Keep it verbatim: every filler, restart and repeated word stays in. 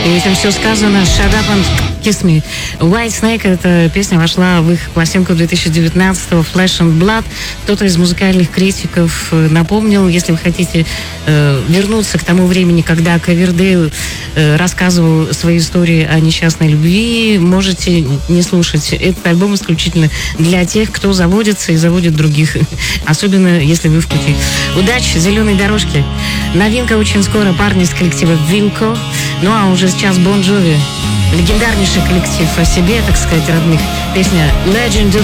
И этим все сказано. Shut up and kiss me. White Snake, эта песня вошла в их пластинку две тысячи девятнадцатого Flesh and Blood. Кто-то из музыкальных критиков напомнил, если вы хотите э, вернуться к тому времени, когда Ковердейл э, рассказывал свои истории о несчастной любви, можете не слушать. Этот альбом исключительно для тех, кто заводится и заводит других. Особенно, если вы в пути. Удачи, зеленой дорожки. Новинка очень скоро. Парни из коллектива Wilco. Ну а уже сейчас Bon Jovi. Легендарнейший коллектив о себе, так сказать, родных. Песня Legend of